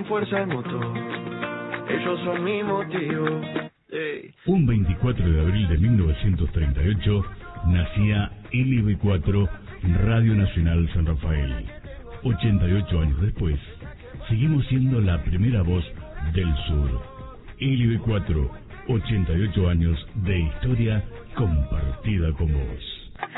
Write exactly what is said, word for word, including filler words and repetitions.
fuerza el motor. Ellos son mi motivo. Hey. Un veinticuatro de abril de mil novecientos treinta y ocho nacía L B cuatro, Radio Nacional San Rafael. ochenta y ocho años después, seguimos siendo la primera voz del sur. L B cuatro, ochenta y ocho años de historia compartida con vos.